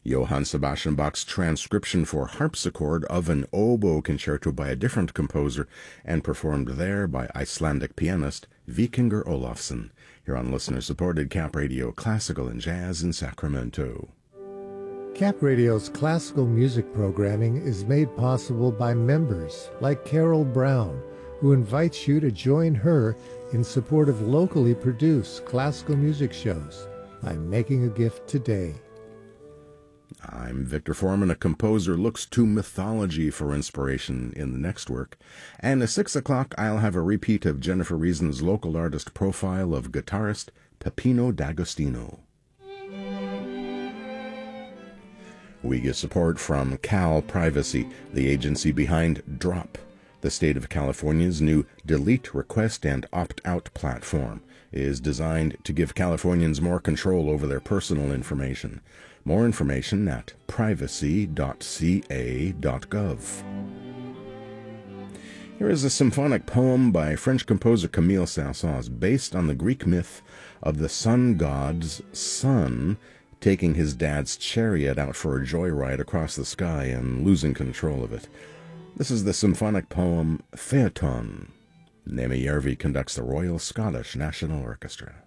Johann Sebastian Bach's transcription for harpsichord of an oboe concerto by a different composer and performed there by Icelandic pianist Vikingur Olafsson, here on listener-supported Cap Radio Classical and Jazz in Sacramento. Cap Radio's classical music programming is made possible by members like Carol Brown, who invites you to join her in support of locally produced classical music shows by making a gift today. I'm Victor Foreman. A composer looks to mythology for inspiration in the next work. And at 6 o'clock, I'll have a repeat of Jennifer Reason's local artist profile of guitarist Peppino D'Agostino. We get support from Cal Privacy, the agency behind Drop, the state of California's new delete, request, and opt-out platform. Is designed to give Californians more control over their personal information. More information at privacy.ca.gov. Here is a symphonic poem by French composer Camille Saint-Saëns based on the Greek myth of the sun god's son taking his dad's chariot out for a joyride across the sky and losing control of it. This is the symphonic poem Phaeton. Nemi Järvi conducts the Royal Scottish National Orchestra.